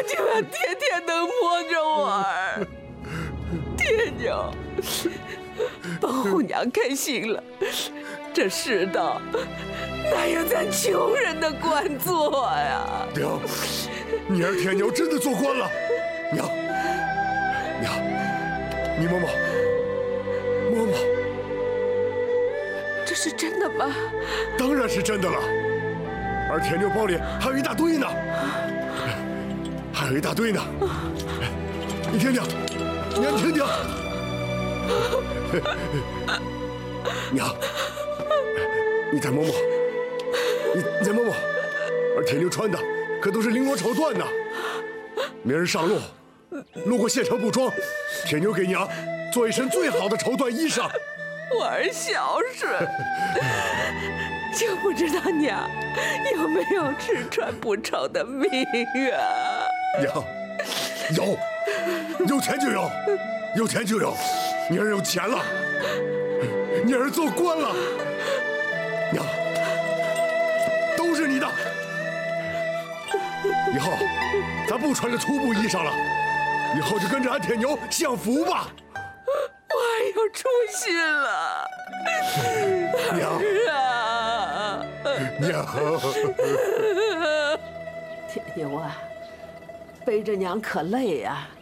就要天天能摸着我儿。铁牛，帮红娘开心了，这世道哪有咱穷人的官做呀？ 娘，你儿铁牛真的做官了。娘，你摸摸。 这是真的吗？ 当然是真的了。而铁牛包里还有一大堆呢，你听听，娘听听。娘，你再摸摸，你再摸摸。而铁牛穿的可都是绫罗绸缎呢。明儿上路，路过县城布庄，铁牛给娘做一身最好的绸缎衣裳。 我儿孝顺，就不知道娘有没有吃穿不愁的命啊？ 娘，有钱就有，你儿有钱了，你儿做官了，娘，都是你的。以后咱不穿着粗布衣裳了，以后就跟着俺铁牛享福吧。 我儿有出息了， 娘， 铁牛啊，背着娘可累呀。